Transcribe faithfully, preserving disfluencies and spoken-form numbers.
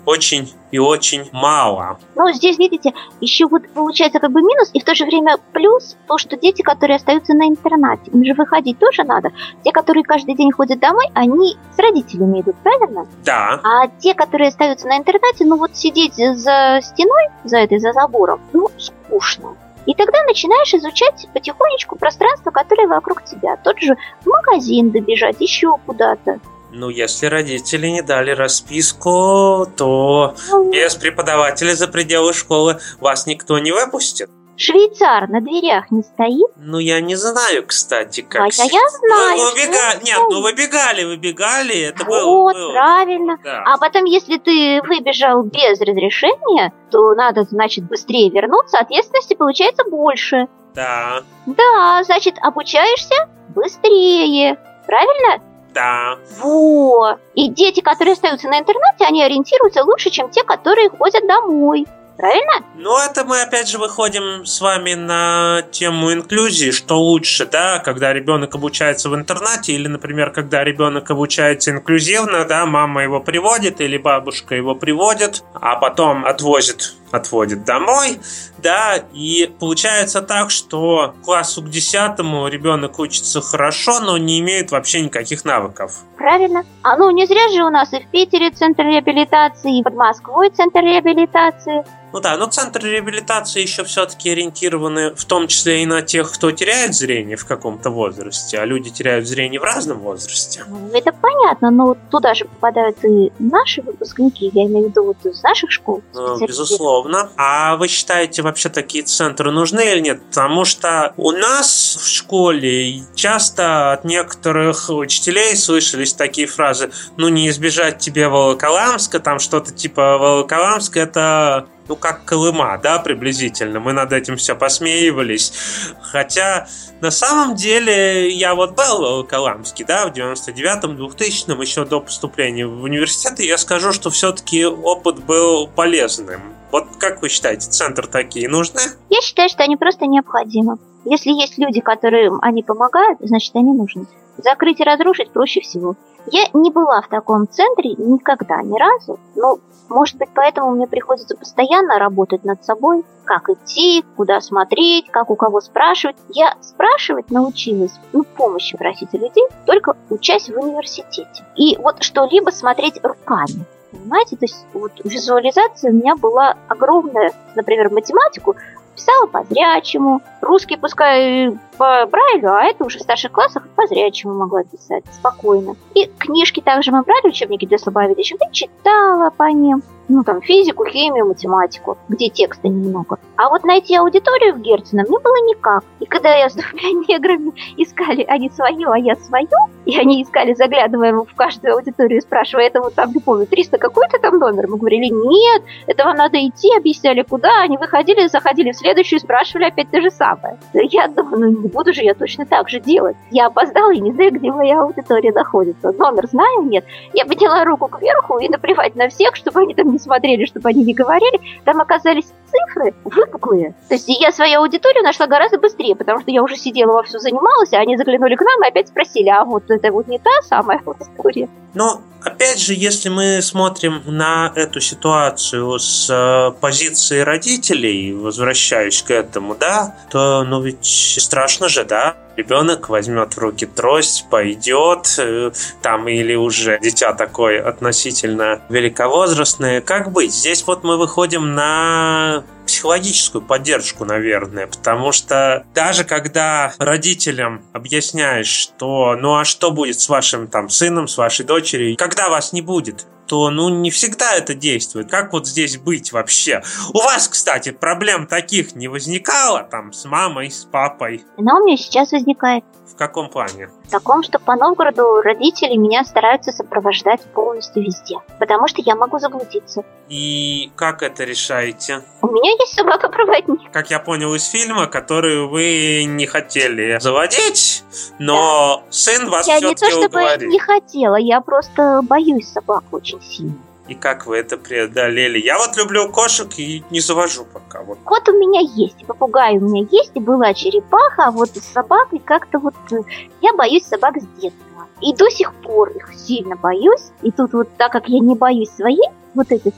очень и очень мало. Ну, здесь, видите, еще вот получается как бы минус, и в то же время плюс, то, что дети, которые остаются на интернате, им же выходить тоже надо. Те, которые каждый день ходят домой, они с родителями идут, правильно? Да. А те, которые остаются на интернате, ну вот сидеть за стеной, за этой, за забором, ну, скучно. И тогда начинаешь изучать потихонечку пространство, которое вокруг тебя. Тот же в магазин добежать, еще куда-то. Ну, если родители не дали расписку, то ну, без преподавателя за пределы школы вас никто не выпустит. Швейцар на дверях не стоит? Ну, я не знаю, кстати, как... А я, я знаю. Вы, выбега... Нет, ну выбегали, выбегали, это вот, было... Вот, было. правильно. Да. А потом, если ты выбежал без разрешения, то надо, значит, быстрее вернуться, ответственности получается больше. Да. Да, значит, обучаешься быстрее, правильно? Да. Во! И дети, которые остаются на интернате, они ориентируются лучше, чем те, которые ходят домой. Правильно? Ну, это мы опять же выходим с вами на тему инклюзии, что лучше, да, когда ребенок обучается в интернате или, например, когда ребенок обучается инклюзивно, да, мама его приводит или бабушка его приводит, а потом отвозит, отводит домой, да, и получается так, что к классу к десятому ребенок учится хорошо, но не имеет вообще никаких навыков. Правильно. А ну, не зря же у нас и в Питере центр реабилитации, и под Москвой центр реабилитации. Ну да, но центры реабилитации еще все-таки ориентированы в том числе и на тех, кто теряет зрение в каком-то возрасте, а люди теряют зрение в разном возрасте. Ну, это понятно, но туда же попадают и наши выпускники, я имею в виду вот из наших школ. Ну, безусловно. А вы считаете, вообще такие центры нужны или нет? Потому что у нас в школе часто от некоторых учителей слышались такие фразы: ну, не избежать тебе Волоколамска, там что-то типа Волоколамск — это... ну, как Колыма, да, приблизительно. Мы над этим все посмеивались. Хотя, на самом деле, я вот был в Волоколамске, да, в девяносто девятом, двухтысячном, еще до поступления в университет, и я скажу, что все-таки опыт был полезным. Вот как вы считаете, центры такие нужны? Я считаю, что они просто необходимы. Если есть люди, которым они помогают, значит, они нужны. Закрыть и разрушить проще всего. Я не была в таком центре никогда, ни разу, но, может быть, поэтому мне приходится постоянно работать над собой, как идти, куда смотреть, как у кого спрашивать. Я спрашивать научилась, ну, помощи просить у людей, только учась в университете. И вот что-либо смотреть руками. Понимаете, то есть вот визуализация у меня была огромная, например, математику писала по-зрячему, русский пускай по Брайлю, а это уже в старших классах по-зрячему могла писать спокойно. И книжки также мы брали, учебники для слабовидящих, и читала по ним. Ну, там, физику, химию, математику, где текста немного. А вот найти аудиторию в Герцена мне было никак. И когда я с двумя неграми искали, они свое, а я свое, и они искали, заглядывая в каждую аудиторию, спрашивая, это вот там, не помню, триста какой-то там номер, мы говорили, нет, это вам надо идти, объясняли, куда. Они выходили, заходили в следующую и спрашивали опять то же самое. Я думаю, ну, не буду же я точно так же делать. Я опоздала и не знаю, где моя аудитория находится. Номер знаю, нет. Я подняла руку кверху и наплевать на всех, чтобы они там не смотрели, чтобы они не говорили, там оказались цифры выпуклые. То есть я свою аудиторию нашла гораздо быстрее, потому что я уже сидела вовсю занималась, а они заглянули к нам и опять спросили, а вот это вот не та самая аудитория. Но, опять же, если мы смотрим на эту ситуацию с э, позиции родителей, возвращаюсь к этому, да, то, ну ведь страшно же, да? Ребенок возьмет в руки трость, пойдет, э, там, или уже дитя такое относительно великовозрастное. Как быть? Здесь вот мы выходим на психологическую поддержку, наверное, потому что даже когда родителям объясняешь, что ну а что будет с вашим там сыном, с вашей дочерью, когда вас не будет, то ну не всегда это действует. Как вот здесь быть вообще? У вас, кстати, проблем таких не возникало там с мамой, с папой? Но у меня сейчас возникает. В каком плане? В таком, что по Новгороду родители меня стараются сопровождать полностью везде, потому что я могу заблудиться. И как это решаете? У меня есть собака-проводник. Как я понял из фильма, который вы не хотели заводить, но да. сын вас я все-таки уговорил. Я не то чтобы уговорил. не хотела, я просто боюсь собак очень сильно. И как вы это преодолели? Я вот люблю кошек и не завожу пока. Вот. Кот у меня есть, и попугай у меня есть, и была черепаха, а вот с собакой как-то вот... Я боюсь собак с детства. И до сих пор их сильно боюсь. И тут вот так как я не боюсь своей вот этой